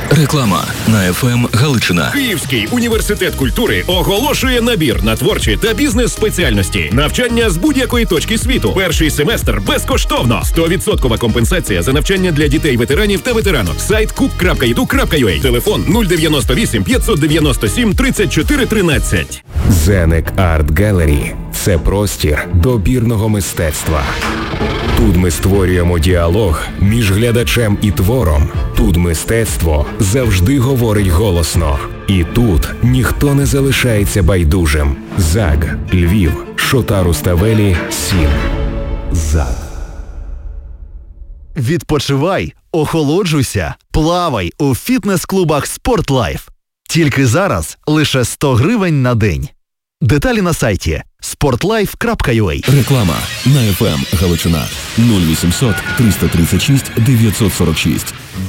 Реклама на ФМ Галичина. Київський університет культури оголошує набір на творчі та бізнес-спеціальності. Навчання з будь-якої точки світу. Перший семестр безкоштовно. 100% компенсація за навчання для дітей-ветеранів та ветеранок. Сайт cook.edu.ua. Телефон 098 597 34 13. Зенек Арт Гелері – це простір добірного мистецтва. Тут ми створюємо діалог між глядачем і твором. Тут мистецтво завжди говорить голосно. І тут ніхто не залишається байдужим. ЗАГ, Львів, Шота Руставелі, 7. ЗАГ. Відпочивай, охолоджуйся, плавай у фітнес-клубах «Спортлайф». Тільки зараз лише 100 гривень на день. Деталі на сайті sportlife.ua. Реклама на ФМ Галичина. 0800 336 946.